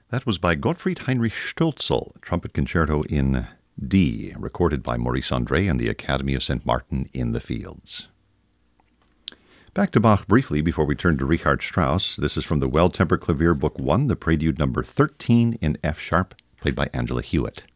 That was by Gottfried Heinrich Stölzl, Trumpet Concerto in D, recorded by Maurice André and the Academy of St. Martin in the Fields. Back to Bach briefly before we turn to Richard Strauss. This is from the Well-Tempered Clavier Book 1, the Prelude number 13 in F-sharp, played by Angela Hewitt.